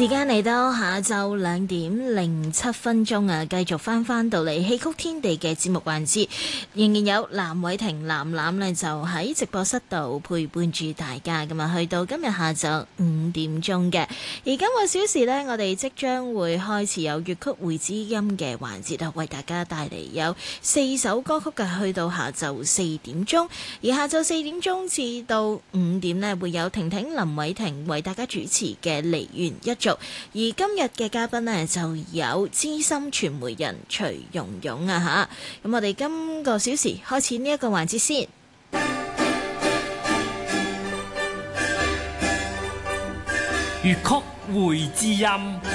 時間嚟到下晝2:07啊，繼續翻到嚟戲曲天地嘅節目環節，仍然有藍偉霆藍藍呢就喺直播室度陪伴住大家咁啊，去到今日下晝5點鐘嘅。而今個小時呢，我哋即將會開始有粵曲會知音嘅環節啊，為大家帶嚟有4首歌曲嘅，去到下晝4點鐘。而下晝4點鐘至到5點呢，會有婷婷林偉霆為大家主持嘅梨園一族。而今日嘅嘉賓呢，就有資深傳媒人徐蓉蓉啊吓，咁我哋今個小時開始呢一個環節先。 粵曲會知音。